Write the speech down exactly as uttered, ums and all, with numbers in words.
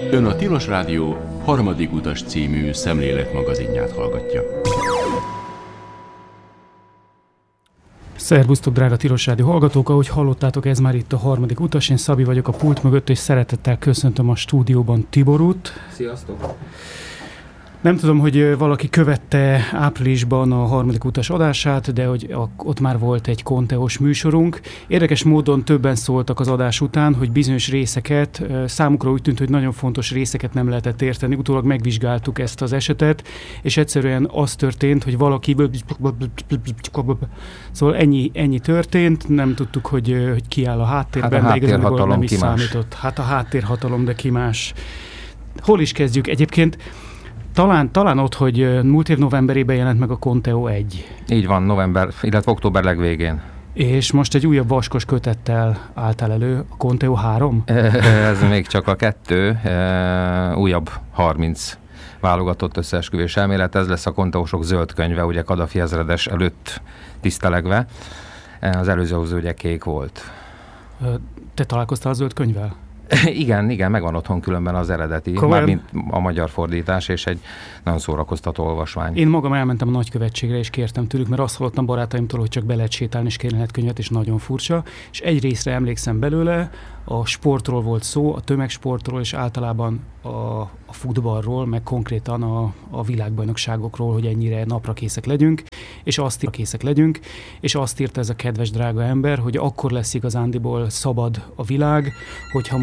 Ön a Tilos Rádió Harmadik utas című szemléletmagazinját hallgatja. Szervusztok, drága Tilos Rádió hallgatók! Ahogy hallottátok, ez már itt a Harmadik utas. Én Szabi vagyok a pult mögött, és szeretettel köszöntöm a stúdióban Tiborút. Sziasztok! Nem tudom, hogy valaki követte áprilisban a Harmadik utas adását, de hogy ott már volt egy konteós műsorunk. Érdekes módon többen szóltak az adás után, hogy bizonyos részeket, számukra úgy tűnt, hogy nagyon fontos részeket nem lehetett érteni. Utólag megvizsgáltuk ezt az esetet, és egyszerűen az történt, hogy valaki... Szóval ennyi, ennyi történt, nem tudtuk, hogy, hogy ki áll a háttérben, hát a de igazából nem is kimás. számított. Hát a háttérhatalom, de ki más. Hol is kezdjük? Egyébként Talán, talán ott, hogy múlt év novemberében jelent meg a Conteo egy. Így van, november, illetve október legvégén. És most egy újabb vaskos kötettel álltál elő, a Conteo három? Ez még csak a kettő, újabb harminc válogatott összeesküvés elmélet. Ez lesz a konteósok zöld könyve, ugye Kadafi ezredes előtt tisztelegve. Az előző az ugye kék volt. Te találkoztál a zöld könyvvel? Igen, igen, megvan otthon különben az eredeti, mármint a magyar fordítás, és egy nagyon szórakoztató olvasmány. Én magam elmentem a nagykövetségre, és kértem tőlük, mert azt hallottam barátaimtól, hogy csak be lehet sétálni, és kérni lehet könyvet, és nagyon furcsa. És egy részre emlékszem belőle, a sportról volt szó, a tömegsportról, és általában a, a futballról, meg konkrétan a, a világbajnokságokról, hogy ennyire naprakészek legyünk, és azt írt, készek legyünk, és azt írta ez a kedves drága ember, hogy akkor lesz igazándiból szabad a világ, hogyha